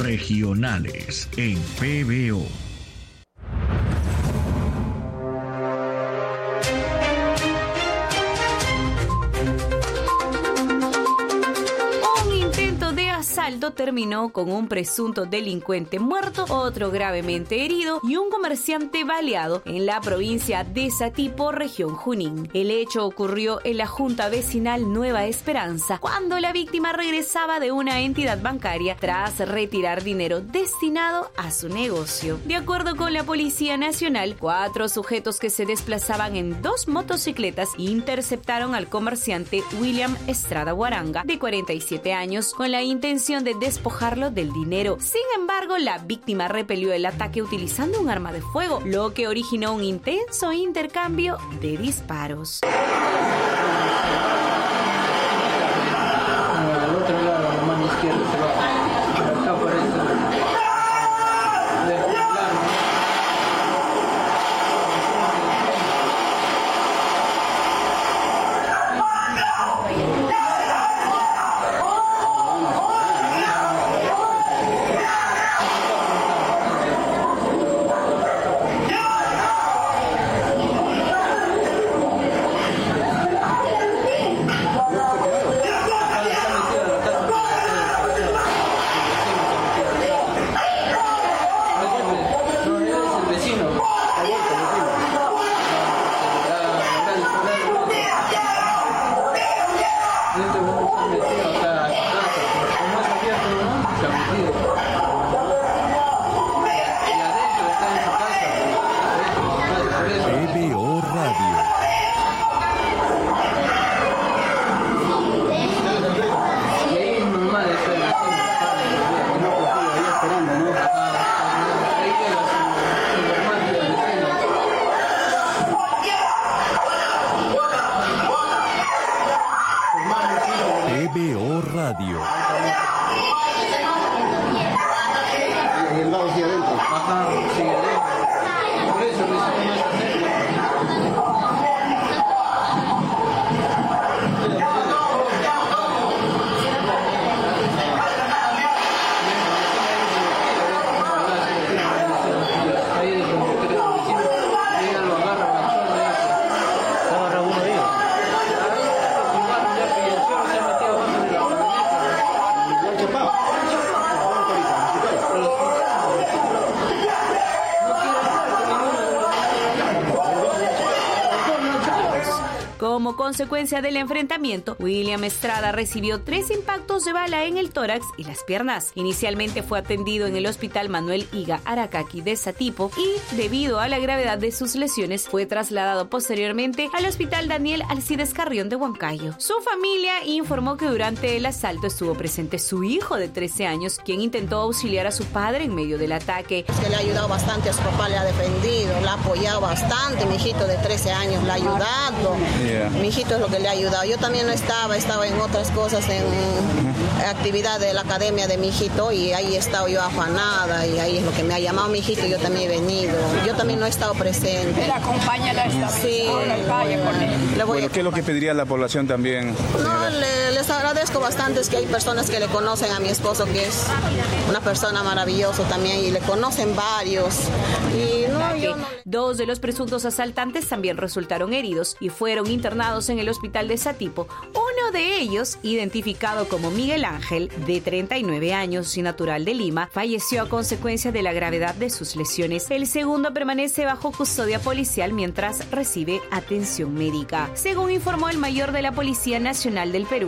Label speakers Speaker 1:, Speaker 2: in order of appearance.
Speaker 1: regionales en PBO.
Speaker 2: Asalto terminó con un presunto delincuente muerto, otro gravemente herido y un comerciante baleado en la provincia de Satipo, región Junín. El hecho ocurrió en la Junta Vecinal Nueva Esperanza, cuando la víctima regresaba de una entidad bancaria tras retirar dinero destinado a su negocio. De acuerdo con la Policía Nacional, 4 sujetos que se desplazaban en 2 motocicletas interceptaron al comerciante William Estrada Guaranga, de 47 años, con la intención de despojarlo del dinero. Sin embargo, la víctima repelió el ataque utilizando un arma de fuego, lo que originó un intenso intercambio de disparos.
Speaker 3: Al otro lado, la mano izquierda se va. Acá por esto.
Speaker 1: PBO Radio. PBO Radio.
Speaker 3: Y el lado sigue adentro. Ajá, sigue adentro. Por eso lo hicieron más hacerlo.
Speaker 2: Como consecuencia del enfrentamiento, William Estrada recibió 3 impactos de bala en el tórax y las piernas. Inicialmente fue atendido en el Hospital Manuel Higa Aracaqui de Satipo y, debido a la gravedad de sus lesiones, fue trasladado posteriormente al Hospital Daniel Alcides Carrión de Huancayo. Su familia informó que durante el asalto estuvo presente su hijo de 13 años, quien intentó auxiliar a su padre en medio del ataque.
Speaker 4: Que le ha ayudado bastante, a su papá le ha defendido, le ha apoyado bastante. Mi hijito de 13 años le ha ayudado. Mi hijito es lo que le ha ayudado. Yo también no estaba en otras cosas, en actividad de la academia de mi hijito, y ahí he estado yo afanada, y ahí es lo que me ha llamado mi hijito. Yo también he venido. Yo también no he estado presente.
Speaker 5: Él acompaña la estación, en la calle con él.
Speaker 6: Bueno, ¿qué es lo que pediría la población también?
Speaker 4: No, les agradezco bastante, es que hay personas que le conocen a mi esposo, que es una persona maravillosa también, y le conocen varios. Y no, yo no...
Speaker 2: 2 de los presuntos asaltantes también resultaron heridos y fueron internados en el hospital de Satipo. Uno de ellos, identificado como Miguel Ángel, de 39 años y natural de Lima, falleció a consecuencia de la gravedad de sus lesiones. El segundo permanece bajo custodia policial mientras recibe atención médica. Según informó el mayor de la Policía Nacional del Perú,